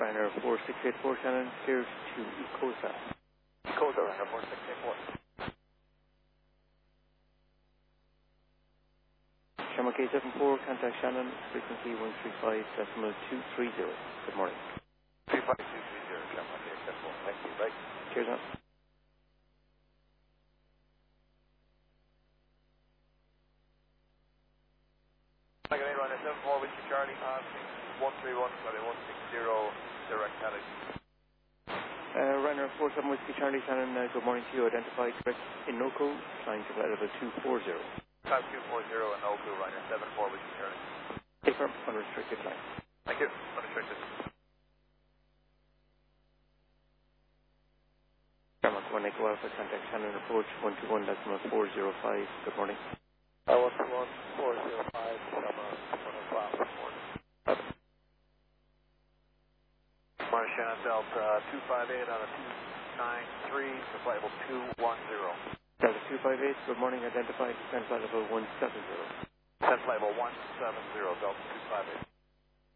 Ryanair 4684 Shannon, cleared to Ecosa. Ecosa, Ryanair 4684. Shamrock K74, contact Shannon, frequency 135.230. Good morning. 35230, Shamrock K74. Thank you, bye. Cheers now. Ryanair 74, Whiskey Charlie, passing 131, sorry, 160, direct heading. Ryanair 47 Whiskey Charlie Shannon, good morning to you. Identified correct in Noco, flying to flight level 240. Time 240 and Noco, Ryanair 74, Whiskey Charlie. Confirm, unrestricted line. Thank you, unrestricted. Shamrock 1 Echo Alpha, contact Shannon, approach 121, decimal 405. Good morning. 121, 405, Shamrock 1 Echo Alpha, good morning. Morning, Shannon, Delta 258 on a 293, for flight level 210. Delta 258, good morning. Identified, descent flight level 170. Descent flight level 170, Delta 258.